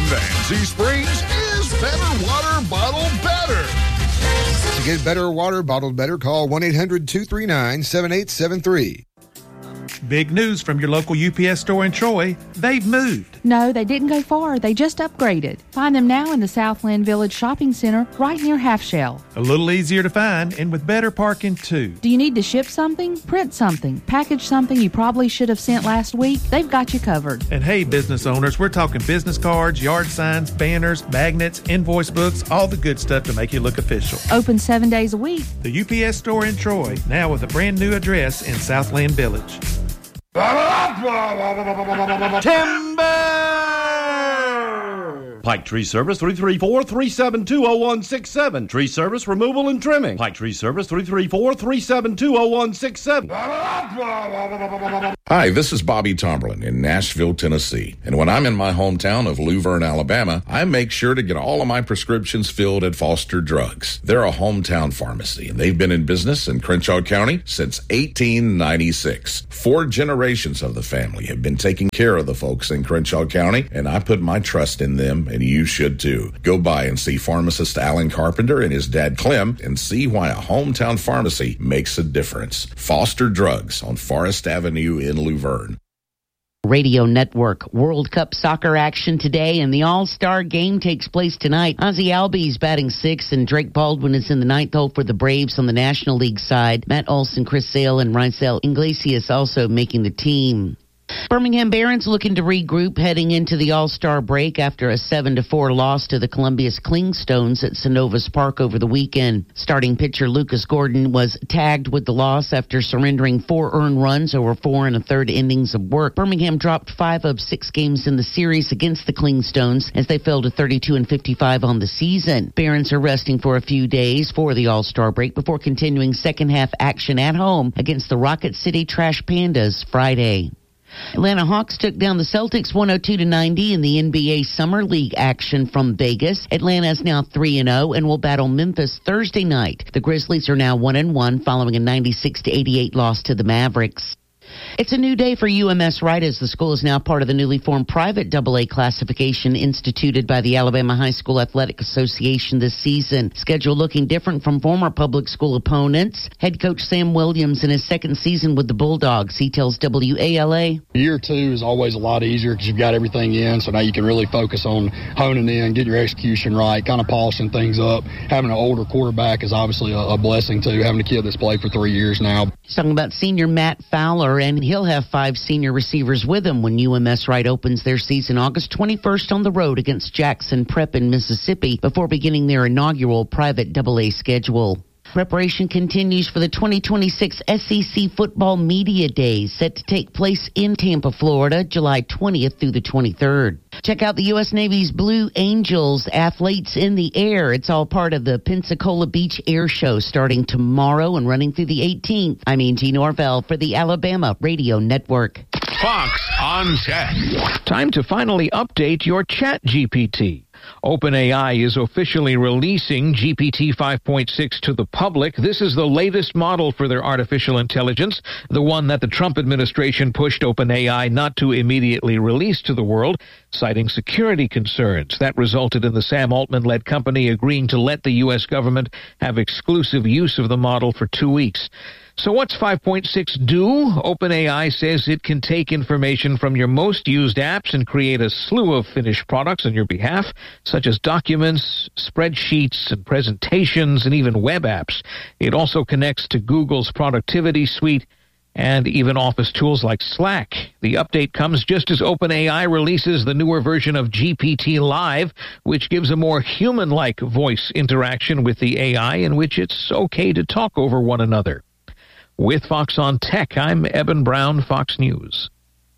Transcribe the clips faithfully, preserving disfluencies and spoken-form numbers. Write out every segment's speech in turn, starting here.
Van Zee Springs is better water bottled better. To get better water bottled better, call one eight hundred two three nine seven eight seven three. Big news from your local U P S store in Troy. They've moved. No, they didn't go far. They just upgraded. Find them now in the Southland Village Shopping Center right near Half Shell. A little easier to find and with better parking, too. Do you need to ship something, print something, package something you probably should have sent last week? They've got you covered. And hey, business owners, we're talking business cards, yard signs, banners, magnets, invoice books, all the good stuff to make you look official. Open seven days a week. The U P S store in Troy, now with a brand new address in Southland Village. Timber! Pike Tree Service, three three four, three seven two, zero one six seven. Tree Service, removal and trimming. Pike Tree Service, three three four, three seven two, zero one six seven. Hi, this is Bobby Tomberlin in Nashville, Tennessee. And when I'm in my hometown of Luverne, Alabama, I make sure to get all of my prescriptions filled at Foster Drugs. They're a hometown pharmacy, and they've been in business in Crenshaw County since eighteen ninety-six. Four generations of the family have been taking care of the folks in Crenshaw County, and I put my trust in them, and you should too. Go by and see pharmacist Alan Carpenter and his dad Clem and see why a hometown pharmacy makes a difference. Foster Drugs on Forest Avenue in Luverne. Radio Network. World Cup soccer action today, and the All-Star game takes place tonight. Ozzie Albies batting sixth, and Drake Baldwin is in the ninth hole for the Braves on the National League side. Matt Olson, Chris Sale, and Rysel Iglesias also making the team. Birmingham Barons looking to regroup heading into the All-Star break after a seven to four loss to the Columbia's Clingstones at Synovus Park over the weekend. Starting pitcher Lucas Gordon was tagged with the loss after surrendering four earned runs over four and a third innings of work. Birmingham dropped five of six games in the series against the Clingstones as they fell to thirty-two and fifty-five on the season. Barons are resting for a few days for the All-Star break before continuing second half action at home against the Rocket City Trash Pandas Friday. Atlanta Hawks took down the Celtics one oh two to ninety in the N B A Summer League action from Vegas. Atlanta is now three and oh and will battle Memphis Thursday night. The Grizzlies are now one and one following a ninety-six to eighty-eight loss to the Mavericks. It's a new day for U M S Wright as the school is now part of the newly formed private double A classification instituted by the Alabama High School Athletic Association this season. Schedule looking different from former public school opponents. Head coach Sam Williams in his second season with the Bulldogs. He tells W A L A. Year two is always a lot easier because you've got everything in, so now you can really focus on honing in, getting your execution right, kind of polishing things up. Having an older quarterback is obviously a, a blessing too, having a kid that's played for three years now. He's talking about senior Matt Fowler, and he'll have five senior receivers with him when U M S Wright opens their season August twenty-first on the road against Jackson Prep in Mississippi before beginning their inaugural private double A schedule. Preparation continues for the twenty twenty-six S E C Football Media Days set to take place in Tampa, Florida, July twentieth through the twenty-third. Check out the U S Navy's Blue Angels Athletes in the Air. It's all part of the Pensacola Beach Air Show starting tomorrow and running through the eighteenth. I'm Angie Norvell for the Alabama Radio Network. Fox on Tech. Time to finally update your Chat G P T. OpenAI is officially releasing G P T five point six to the public. This is the latest model for their artificial intelligence, the one that the Trump administration pushed OpenAI not to immediately release to the world, citing security concerns. That resulted in the Sam Altman-led company agreeing to let the U S government have exclusive use of the model for two weeks. So what's five point six do? OpenAI says it can take information from your most used apps and create a slew of finished products on your behalf, such as documents, spreadsheets, and presentations, and even web apps. It also connects to Google's productivity suite and even Office tools like Slack. The update comes just as OpenAI releases the newer version of G P T Live, which gives a more human-like voice interaction with the A I in which it's okay to talk over one another. With Fox on Tech, I'm Eben Brown, Fox News.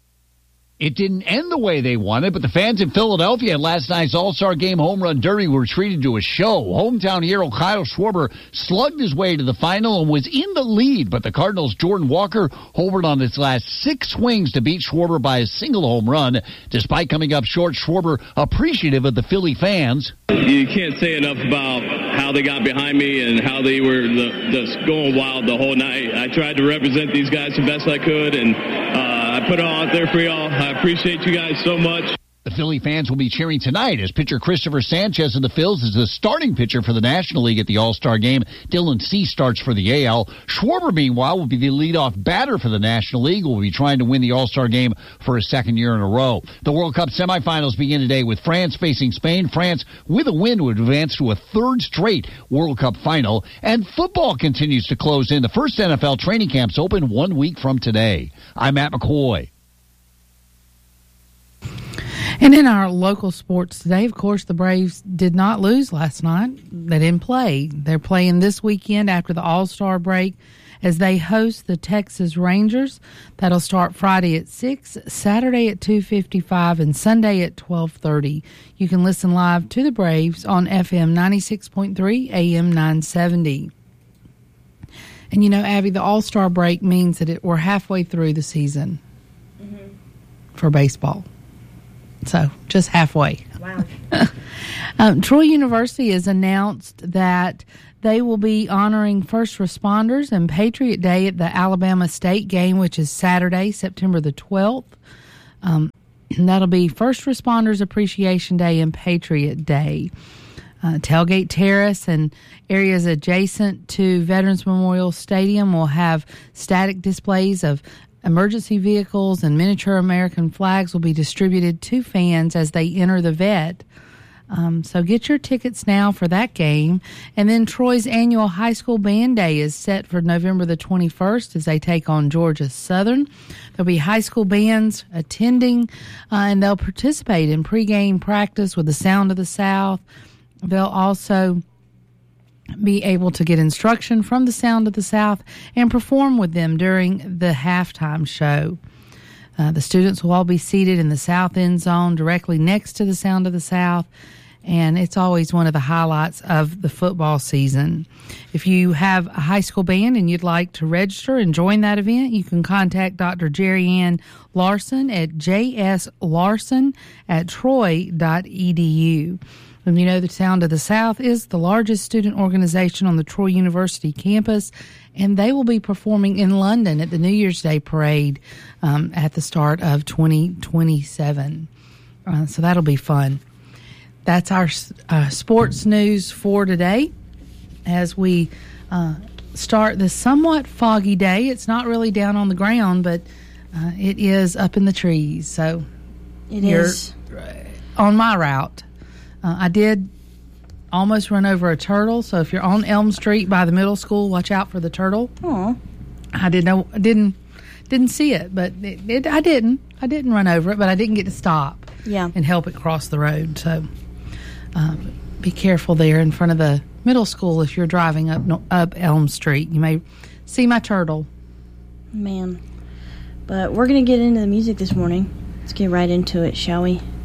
It didn't end the way they wanted, but the fans in Philadelphia at last night's All-Star Game home run derby were treated to a show. Hometown hero Kyle Schwarber slugged his way to the final and was in the lead, but the Cardinals' Jordan Walker homered on his last six swings to beat Schwarber by a single home run. Despite coming up short, Schwarber appreciative of the Philly fans. You can't say enough about how they got behind me and how they were the, just going wild the whole night. I tried to represent these guys the best I could, and uh, I put it all out there for y'all. I appreciate you guys so much. The Philly fans will be cheering tonight as pitcher Christopher Sanchez of the Phils is the starting pitcher for the National League at the All-Star Game. Dylan Cease starts for the A L. Schwarber, meanwhile, will be the leadoff batter for the National League. Will be trying to win the All-Star Game for a second year in a row. The World Cup semifinals begin today with France facing Spain. France, with a win, would advance to a third straight World Cup final. And football continues to close in. The first N F L training camps open one week from today. I'm Matt McCoy. And in our local sports today, of course, the Braves did not lose last night. They didn't play. They're playing this weekend after the All-Star break as they host the Texas Rangers. That'll start Friday at six, Saturday at two fifty-five, and Sunday at twelve thirty. You can listen live to the Braves on F M ninety-six point three, A M nine seventy. And, you know, Abby, the All-Star break means that it, we're halfway through the season mm-hmm. for baseball. So, just halfway. Wow. um, Troy University has announced that they will be honoring first responders and Patriot Day at the Alabama State game, which is Saturday, September the twelfth. Um, and that'll be First Responders Appreciation Day and Patriot Day. Uh, Tailgate Terrace and areas adjacent to Veterans Memorial Stadium will have static displays of emergency vehicles and miniature American flags will be distributed to fans as they enter the vet. Um, so get your tickets now for that game. And then Troy's annual high school band day is set for November the twenty-first as they take on Georgia Southern. There'll be high school bands attending, uh, and they'll participate in pregame practice with the Sound of the South. They'll also be able to get instruction from the Sound of the South and perform with them during the halftime show. Uh, the students will all be seated in the South End Zone directly next to the Sound of the South, and it's always one of the highlights of the football season. If you have a high school band and you'd like to register and join that event, you can contact Doctor Jerry Ann Larson at j s larson at troy dot e d u. And you know, the Sound of the South is the largest student organization on the Troy University campus, and they will be performing in London at the New Year's Day parade um, at the start of twenty twenty-seven. Uh, so that'll be fun. That's our uh, sports news for today as we uh, start this somewhat foggy day. It's not really down on the ground, but uh, it is up in the trees. So it you're is on my route. Uh, I did almost run over a turtle, so if you're on Elm Street by the middle school, watch out for the turtle. Aw. I didn't know, didn't didn't see it, but it, it, I didn't. I didn't run over it, but I didn't get to stop yeah. and help it cross the road. So um, be careful there in front of the middle school if you're driving up up Elm Street. You may see my turtle. Man. But we're going to get into the music this morning. Let's get right into it, shall we?